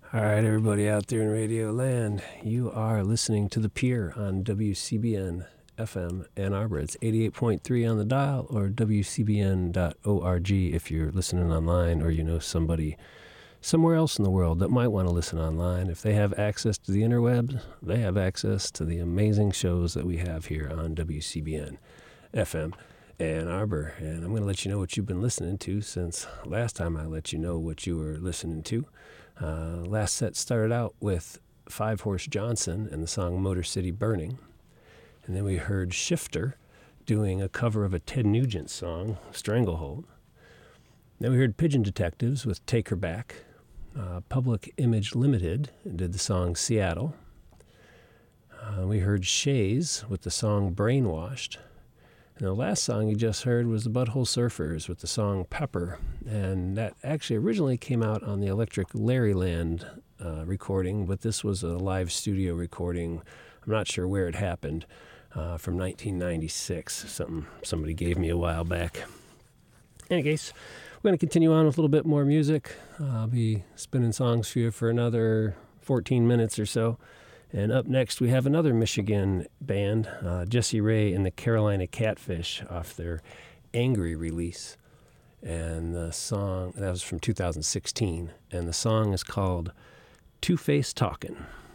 All right, everybody out there in Radio Land, you are listening to The Pier on WCBN FM Ann Arbor. It's 88.3 on the dial or WCBN.org if you're listening online or you know somebody somewhere else in the world that might want to listen online. If they have access to the interwebs, they have access to the amazing shows that we have here on WCBN FM Ann Arbor. And I'm going to let you know what you've been listening to since last time I let you know what you were listening to. Last set started out with Five Horse Johnson and the song Motor City Burning. And then we heard Shifter doing a cover of a Ted Nugent song, Stranglehold. Then we heard Pigeon Detectives with Take Her Back. Public Image Limited did the song Seattle. We heard Shays with the song Brainwashed. And the last song you just heard was the Butthole Surfers with the song Pepper. And that actually originally came out on the Electric Larryland recording, but this was a live studio recording. I'm not sure where it happened, from 1996. Somebody gave me a while back. In any case, we're going to continue on with a little bit more music. I'll be spinning songs for you for another 14 minutes or so. And up next, we have another Michigan band, Jesse Ray and the Carolina Catfish, off their Angry release. And the song, that was from 2016, and the song is called Two-Face Talkin'.